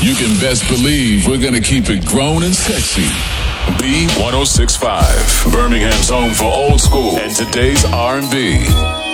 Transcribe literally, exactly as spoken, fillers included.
You can best believe we're gonna keep it grown and sexy. B one oh six point five, Birmingham's home for old school and today's R and B.